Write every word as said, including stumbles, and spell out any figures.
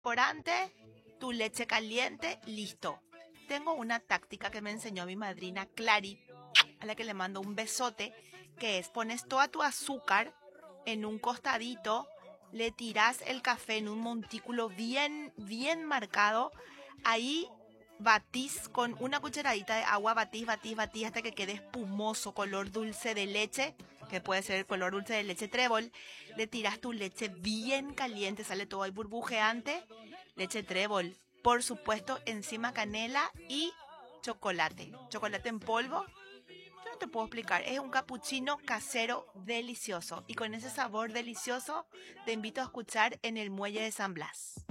Corante, tu leche caliente, listo. Tengo una táctica que me enseñó mi madrina Clary, a la que le mando un besote, que es pones toda tu azúcar en un costadito, le tiras el café en un montículo bien, bien marcado, ahí batís con una cucharadita de agua, batís, batís, batís hasta que quede espumoso, color dulce de leche, que puede ser el color dulce de leche trébol. Le tiras tu leche bien caliente, sale todo ahí burbujeante, leche trébol, por supuesto encima canela y chocolate, chocolate en polvo. Yo no te puedo explicar, es un capuchino casero delicioso y con ese sabor delicioso te invito a escuchar en el muelle de San Blas.